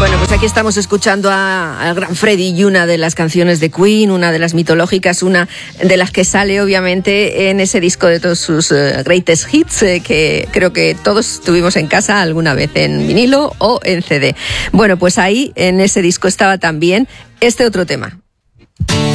Bueno, pues aquí estamos escuchando al gran Freddie y una de las canciones de Queen, una de las mitológicas, una de las que sale obviamente en ese disco de todos sus greatest hits que creo que todos tuvimos en casa alguna vez en vinilo o en CD. Bueno, pues ahí en ese disco estaba también este otro tema.